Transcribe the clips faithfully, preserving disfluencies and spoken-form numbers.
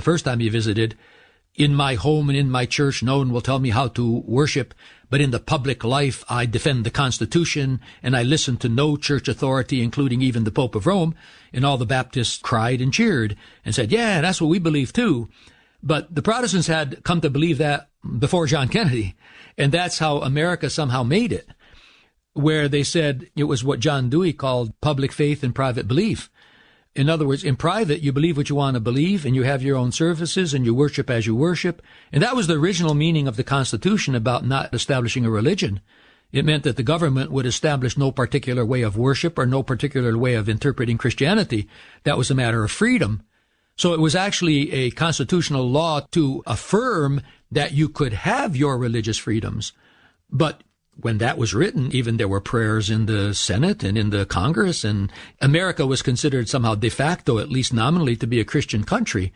first time he visited, in my home and in my church, no one will tell me how to worship, but in the public life, I defend the Constitution, and I listen to no church authority, including even the Pope of Rome. And all the Baptists cried and cheered and said, yeah, that's what we believe too. But the Protestants had come to believe that before John Kennedy, and that's how America somehow made it, where they said it was what John Dewey called public faith and private belief. In other words, in private, you believe what you want to believe, and you have your own services, and you worship as you worship. And that was the original meaning of the Constitution about not establishing a religion. It meant that the government would establish no particular way of worship or no particular way of interpreting Christianity. That was a matter of freedom. So it was actually a constitutional law to affirm that you could have your religious freedoms. But when that was written, even there were prayers in the Senate and in the Congress, and America was considered somehow de facto, at least nominally, to be a Christian country.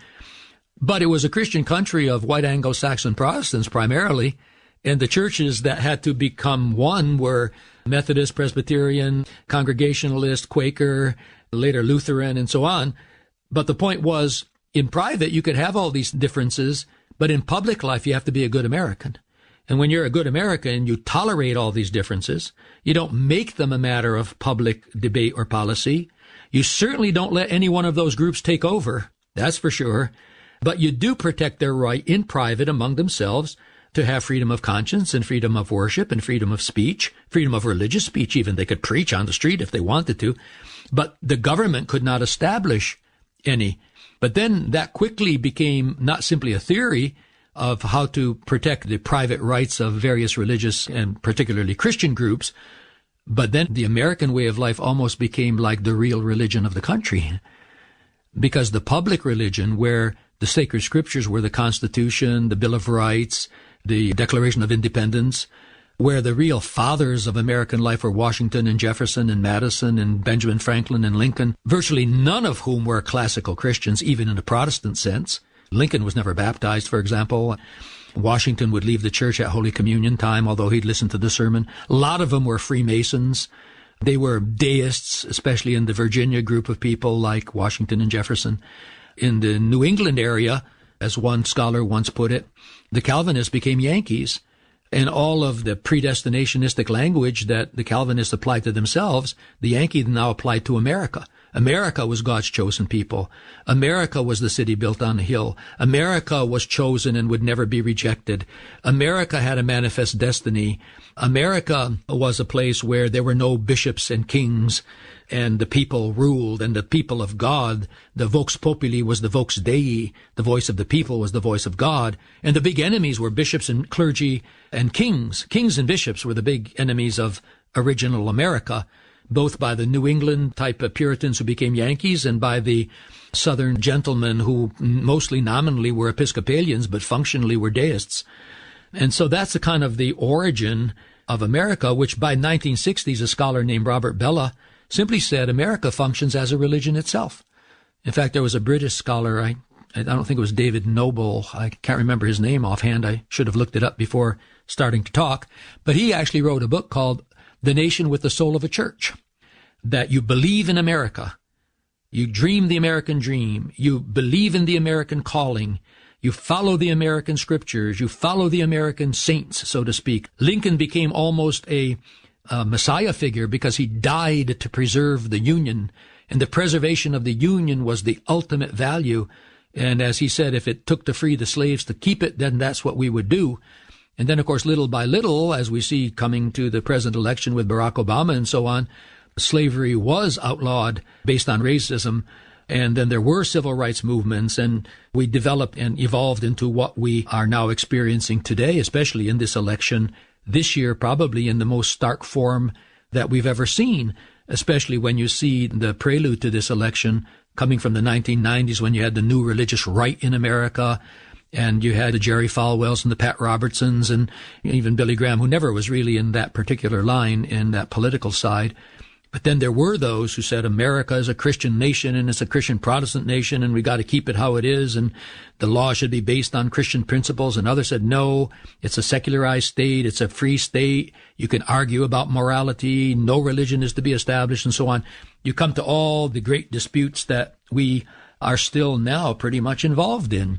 But it was a Christian country of white Anglo-Saxon Protestants primarily, and the churches that had to become one were Methodist, Presbyterian, Congregationalist, Quaker, later Lutheran, and so on. But the point was, in private, you could have all these differences, but in public life, you have to be a good American. And when you're a good American, you tolerate all these differences. You don't make them a matter of public debate or policy. You certainly don't let any one of those groups take over. That's for sure. But you do protect their right in private among themselves to have freedom of conscience and freedom of worship and freedom of speech, freedom of religious speech even. They could preach on the street if they wanted to. But the government could not establish any. But then that quickly became not simply a theory of how to protect the private rights of various religious and particularly Christian groups. But then the American way of life almost became like the real religion of the country. Because the public religion, where the sacred scriptures were the Constitution, the Bill of Rights, the Declaration of Independence, where the real fathers of American life were Washington and Jefferson and Madison and Benjamin Franklin and Lincoln, virtually none of whom were classical Christians, even in a Protestant sense. Lincoln was never baptized, for example. Washington would leave the church at Holy Communion time, although he'd listen to the sermon. A lot of them were Freemasons. They were deists, especially in the Virginia group of people like Washington and Jefferson. In the New England area, as one scholar once put it, the Calvinists became Yankees. And all of the predestinationistic language that the Calvinists applied to themselves, the Yankees now applied to America. America was God's chosen people. America was the city built on a hill. America was chosen and would never be rejected. America had a manifest destiny. America was a place where there were no bishops and kings, and the people ruled, and the people of God, the vox populi was the vox Dei, the voice of the people was the voice of God, and the big enemies were bishops and clergy and kings. Kings and bishops were the big enemies of original America, both by the New England type of Puritans who became Yankees and by the Southern gentlemen who mostly nominally were Episcopalians but functionally were deists. And so that's the kind of the origin of America, which by nineteen sixties, a scholar named Robert Bellah simply said America functions as a religion itself. In fact, there was a British scholar, I, I don't think it was David Noble, I can't remember his name offhand, I should have looked it up before starting to talk, but he actually wrote a book called The Nation with the Soul of a Church, that you believe in America, you dream the American dream, you believe in the American calling, you follow the American scriptures, you follow the American saints, so to speak. Lincoln became almost a, a messiah figure because he died to preserve the Union, and the preservation of the Union was the ultimate value. And as he said, if it took to free the slaves to keep it, then that's what we would do. And then, of course, little by little, as we see coming to the present election with Barack Obama and so on, slavery was outlawed based on racism. And then there were civil rights movements, and we developed and evolved into what we are now experiencing today, especially in this election this year, probably in the most stark form that we've ever seen, especially when you see the prelude to this election coming from the nineteen nineties when you had the new religious right in America, and you had the Jerry Falwells and the Pat Robertsons and even Billy Graham, who never was really in that particular line in that political side. But then there were those who said America is a Christian nation and it's a Christian Protestant nation and we got to keep it how it is and the law should be based on Christian principles. And others said, no, it's a secularized state. It's a free state. You can argue about morality. No religion is to be established and so on. You come to all the great disputes that we are still now pretty much involved in.